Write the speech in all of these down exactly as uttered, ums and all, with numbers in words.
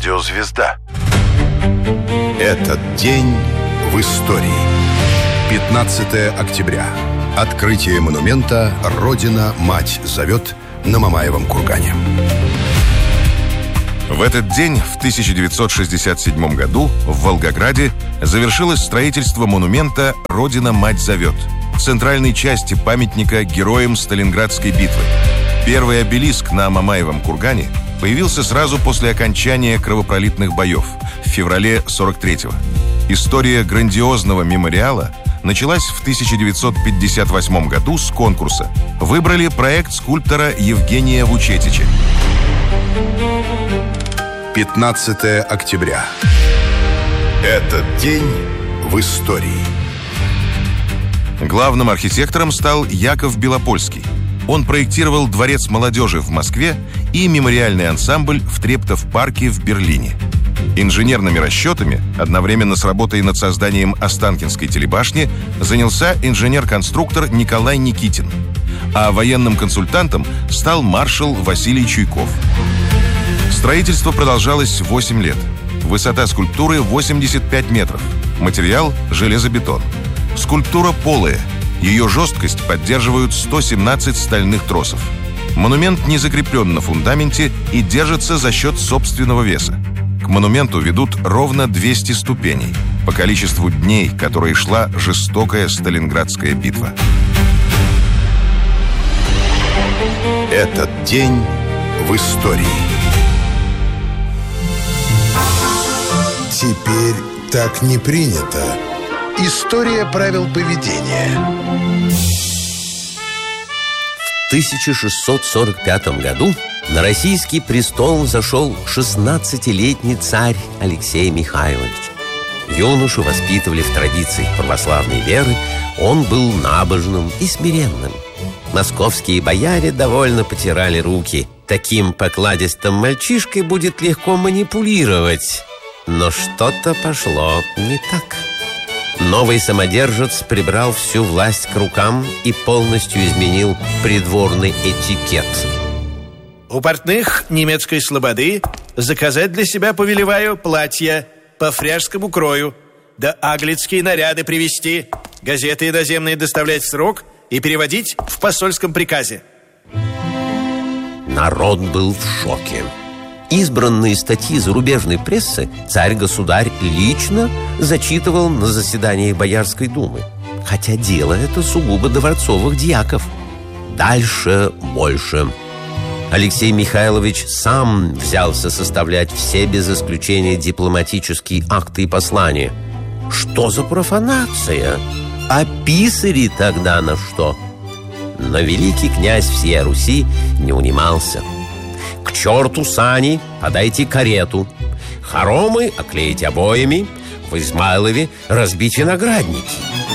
Радиозвезда. Этот день в истории. пятнадцатое октября. Открытие монумента «Родина, мать зовет» на Мамаевом кургане. В этот день, в тысяча девятьсот шестьдесят седьмом году, в Волгограде завершилось строительство монумента «Родина, мать зовет», центральной части памятника героям Сталинградской битвы. Первый обелиск на Мамаевом кургане появился сразу после окончания кровопролитных боев в феврале сорок третьего. История грандиозного мемориала началась в тысяча девятьсот пятьдесят восьмом году с конкурса. Выбрали проект скульптора Евгения Вучетича. пятнадцатое октября. Этот день в истории. Главным архитектором стал Яков Белопольский. Он проектировал Дворец молодежи в Москве и мемориальный ансамбль в Трептов-парке в Берлине. Инженерными расчетами, одновременно с работой над созданием Останкинской телебашни, занялся инженер-конструктор Николай Никитин. А военным консультантом стал маршал Василий Чуйков. Строительство продолжалось восемь лет. Высота скульптуры восемьдесят пять метров. Материал – железобетон. Скульптура полая. Ее жесткость поддерживают сто семнадцать стальных тросов. Монумент не закреплен на фундаменте и держится за счет собственного веса. К монументу ведут ровно двести ступеней по количеству дней, которые шла жестокая Сталинградская битва. Этот день в истории. Теперь так не принято. История правил поведения. В тысяча шестьсот сорок пятом году на российский престол взошел шестнадцатилетний царь Алексей Михайлович. Юношу воспитывали в традициях православной веры, он был набожным и смиренным. Московские бояре довольно потирали руки. Таким покладистым мальчишкой будет легко манипулировать. Но что-то пошло не так. Новый самодержец прибрал всю власть к рукам и полностью изменил придворный этикет. У портных немецкой слободы заказать для себя повелеваю платья по фряжскому крою, да аглицкие наряды привезти, газеты иноземные доставлять в срок и переводить в посольском приказе. Народ был в шоке. Избранные статьи зарубежной прессы царь-государь лично зачитывал на заседаниях Боярской думы. Хотя дело это сугубо дворцовых дьяков. Дальше больше. Алексей Михайлович сам взялся составлять все без исключения дипломатические акты и послания. Что за профанация? А писари тогда на что? Но великий князь всей Руси не унимался. К черту сани, подайте карету. Хоромы оклеить обоями. В Измайлове разбить виноградники.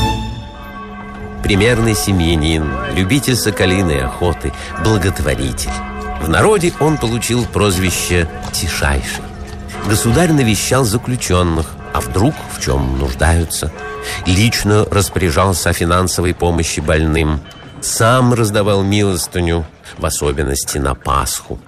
Примерный семьянин, любитель соколиной охоты, благотворитель. В народе он получил прозвище «Тишайший». Государь навещал заключенных, а вдруг в чем нуждаются. Лично распоряжался о финансовой помощи больным. Сам раздавал милостыню, в особенности на Пасху.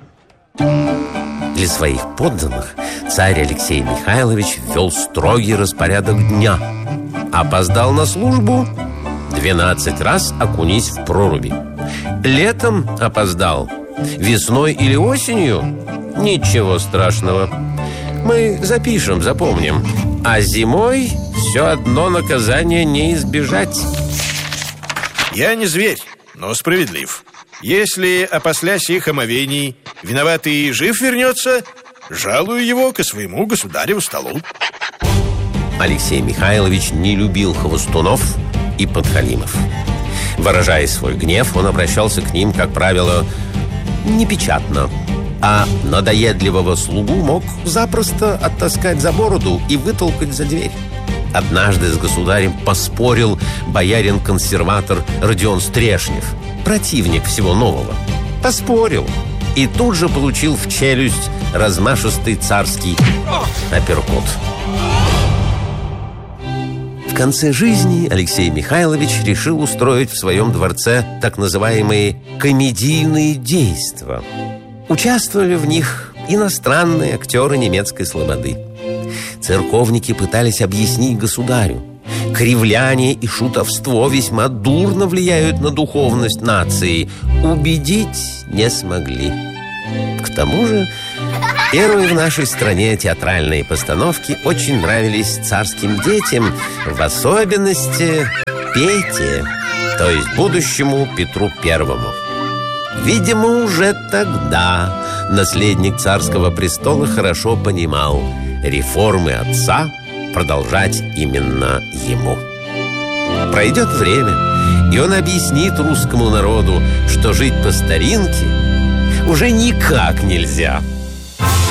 Для своих подданных царь Алексей Михайлович ввел строгий распорядок дня. Опоздал на службу – двенадцать раз окунись в проруби. Летом опоздал, весной или осенью – ничего страшного. Мы запишем, запомним. А зимой все одно наказание не избежать. Я не зверь, но справедлив. Если опосля сих омовений виноватый жив вернется, жалую его ко своему государеву столу. Алексей Михайлович не любил хвостунов и подхалимов. Выражая свой гнев, он обращался к ним, как правило, непечатно. А надоедливого слугу мог запросто оттаскать за бороду и вытолкать за дверь. Однажды с государем поспорил боярин-консерватор Родион Стрешнев, противник всего нового. Поспорил и тут же получил в челюсть размашистый царский апперкот. В конце жизни Алексей Михайлович решил устроить в своем дворце так называемые комедийные действия. Участвовали в них иностранные актеры немецкой слободы. Церковники пытались объяснить государю: кривляние и шутовство весьма дурно влияют на духовность нации. Убедить не смогли. К тому же, первые в нашей стране театральные постановки очень нравились царским детям, в особенности Пете, то есть будущему Петру Первому. Видимо, уже тогда наследник царского престола хорошо понимал: реформы отца продолжать именно ему. Пройдет время, и он объяснит русскому народу, что жить по старинке уже никак нельзя.